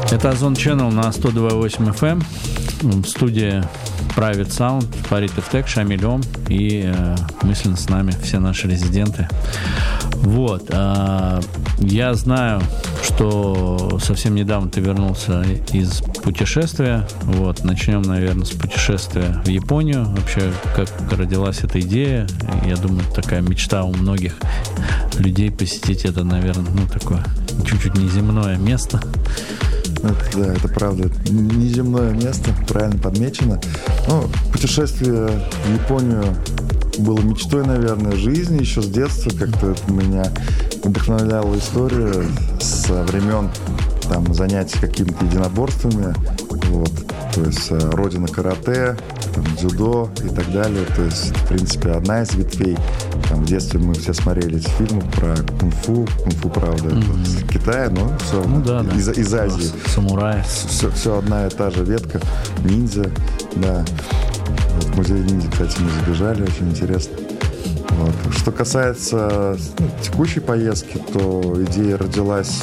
Это Озон Channel на 102.8 FM. В студии Private Sound, Фарид Эфтек, Шамиль Ом и мысленно с нами все наши резиденты. Вот. Я знаю, что совсем недавно ты вернулся из путешествия. Вот. Начнем, наверное, с путешествия в Японию. Вообще, как родилась эта идея? Я думаю, такая мечта у многих людей посетить это, наверное, такое чуть-чуть неземное место. Да, это правда. Неземное место, правильно подмечено. Путешествие в Японию было мечтой, наверное, жизни еще с детства. Как-то это меня вдохновляла история со времен занятий какими-то единоборствами. Вот. То есть родина карате, дзюдо и так далее. То есть, в принципе, одна из ветвей. В детстве мы все смотрели эти фильмы про кунг-фу. Кунг-фу, правда, это из Китая, но все из Азии. Самураи. Все одна и та же ветка. Ниндзя, да. Вот в музей ниндзя, кстати, мы забежали, очень интересно. Вот. Что касается текущей поездки, то идея родилась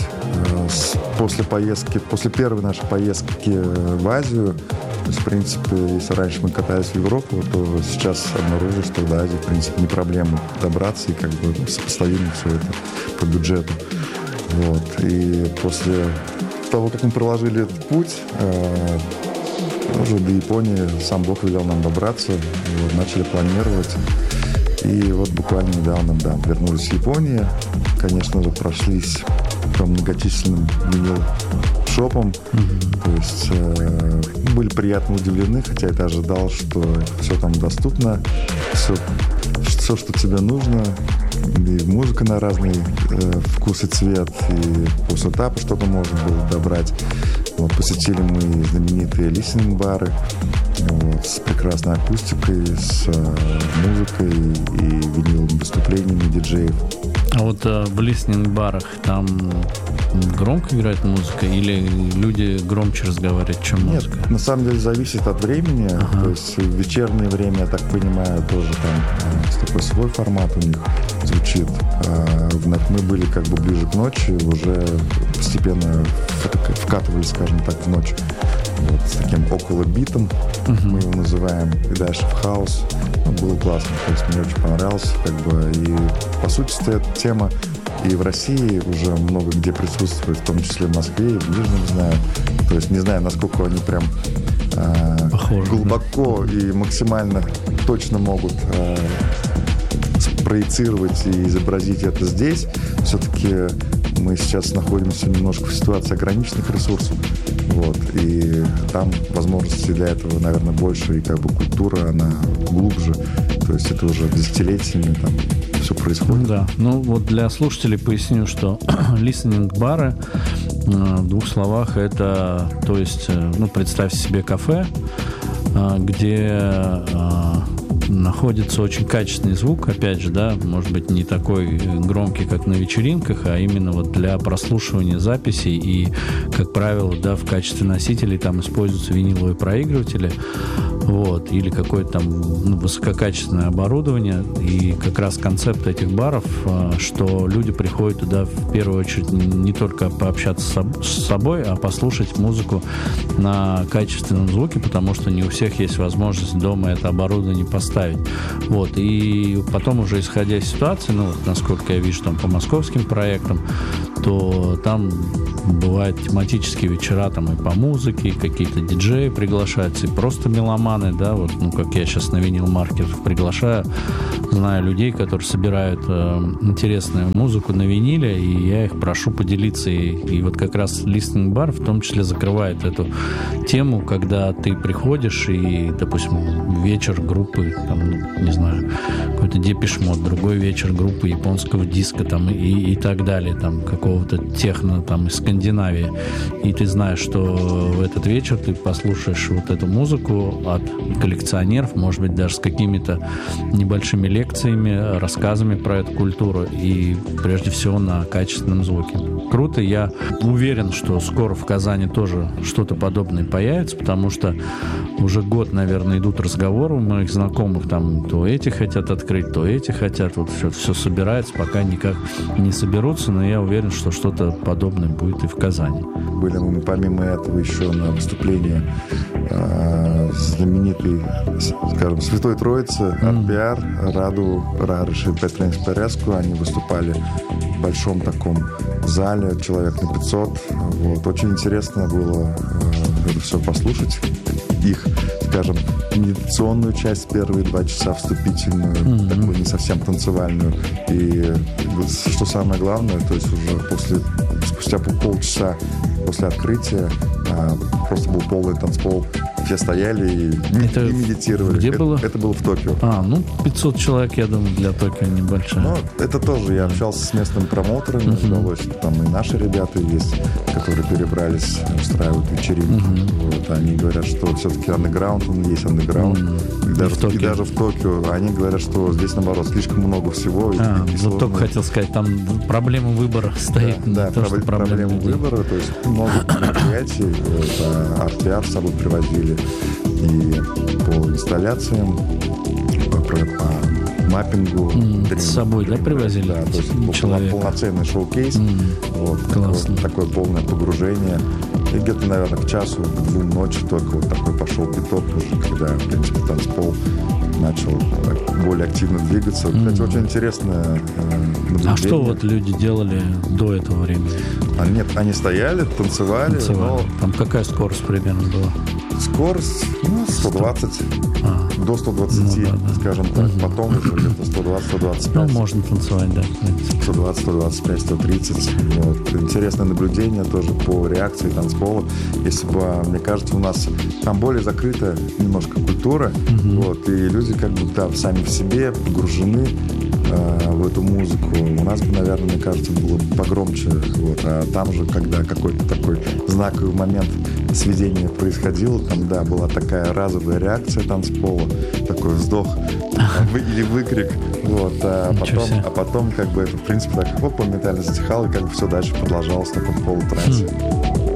после первой нашей поездки в Азию. То есть, в принципе, если раньше мы катались в Европу, то сейчас обнаружили, что до Азии, в принципе, не проблема добраться, и сопоставимо все это по бюджету. Вот. И после того, как мы проложили этот путь, уже до Японии сам Бог велел нам добраться, начали планировать. И вот буквально недавно, вернулись в Японию. Конечно же, прошлись по многочисленным винил-шопам. То есть были приятно удивлены, хотя я ожидал, что все там доступно, все, что тебе нужно. И музыка на разный вкус и цвет, и по сетапу что-то можно было добрать. Вот, посетили мы знаменитые листинг-бары с прекрасной акустикой, с музыкой и виниловыми выступлениями диджеев. А вот в листинг-барах там громко играет музыка или люди громче разговаривают, чем музыка? Нет, на самом деле зависит от времени. То есть в вечернее время, я так понимаю, тоже там такой свой формат у них звучит. Мы были ближе к ночи, уже постепенно вкатывались, скажем так, в ночь. Вот, с таким около битом, мы его называем, и дальше в хаос. Было классно, то есть мне очень понравилось, и по сути эта тема и в России уже много где присутствует, в том числе в Москве и в Нижнем, знаю. То есть не знаю, насколько они прям глубоко и максимально точно могут проецировать и изобразить это здесь. Все-таки мы сейчас находимся немножко в ситуации ограниченных ресурсов. Вот, и там возможностей для этого, наверное, больше, и культура, она глубже. То есть это уже десятилетиями там все происходит. Да, вот для слушателей поясню, что листинг-бары, в двух словах, это, то есть, представьте себе кафе, где находится очень качественный звук, опять же, может быть, не такой громкий, как на вечеринках, а именно для прослушивания записей, и, как правило, в качестве носителей там используются виниловые проигрыватели, или какое-то там высококачественное оборудование. И как раз концепт этих баров, что люди приходят туда в первую очередь не только пообщаться с собой, а послушать музыку на качественном звуке, потому что не у всех есть возможность дома это оборудование поставить. И потом уже исходя из ситуации, насколько я вижу там по московским проектам, то там бывают тематические вечера там и по музыке, и какие-то диджеи приглашаются, и просто меломаны, как я сейчас на винил-маркетах приглашаю, знаю людей, которые собирают интересную музыку на виниле, и я их прошу поделиться. И как раз листинг-бар в том числе закрывает эту тему, когда ты приходишь и, допустим, вечер группы, не знаю, какой-то Депеш Мод, другой вечер группы японского диска и так далее, какого-то техно из Скандинавии. И ты знаешь, что в этот вечер ты послушаешь эту музыку от коллекционеров, может быть, даже с какими-то небольшими лекциями, рассказами про эту культуру, и прежде всего на качественном звуке. круто. Я уверен, что скоро в Казани тоже что-то подобное появится, потому что уже год, наверное, идут разговоры у моих знакомых, там то эти хотят открыть, то эти хотят, вот все собирается, пока никак не соберутся, но я уверен, что что-то подобное будет и в Казани. Были мы помимо этого еще на выступлении знаменитой, скажем, Святой Троицы, Art-PR, Раду, Рарыш и Петренс Переску. Они выступали в большом таком зале, человек на 500. Вот. Очень интересно было это все послушать. Их, скажем, медитационную часть, первые 2 часа вступительную, такую не совсем танцевальную. И что самое главное, то есть уже спустя полчаса после открытия просто был полный танцпол. Все стояли и медитировали. Где было? Это было в Токио. 500 человек, я думаю, для Токио небольшая. Ну, это тоже я общался с местными промоутерами, удалось. Там и наши ребята есть, которые перебрались, устраивают вечеринки. Вот. Они говорят, что все-таки андеграунд, он есть андеграунд. И даже в Токио они говорят, что здесь, наоборот, слишком много всего. Вот только хотел сказать, там проблема выбора стоит. Да, проблема выбора. То есть много мероприятий. Art-PR с собой привозили. И по инсталляциям, по маппингу. С собой, да, привозили? Да, то есть полноценный шоу-кейс. Вот, такое полное погружение. И где-то, наверное, к часу, к 2 ночи только вот такой пошел биток уже, когда, в принципе, танцпол начал более активно двигаться. Кстати, очень интересное наблюдение. А что вот люди делали до этого времени? Они стояли, танцевали. Но... Там какая скорость примерно была? Скорость 120 до 120, скажем так. Потом уже где-то 120-125. Ну, можно танцевать, да. 120, 125, 130. Вот. Интересное наблюдение тоже по реакции танцпола. Если бы, мне кажется, у нас там более закрытая немножко культура. Вот, и люди как бы сами в себе погружены в эту музыку. У нас бы, наверное, мне кажется, было погромче. Вот. А там же, когда какой-то такой знаковый момент сведения происходило, там, да, была такая разовая реакция танцпола, такой вздох или выкрик. Вот. А потом как бы это, в принципе, так моментально затихало, и как бы все дальше продолжалось в таком полутрансе.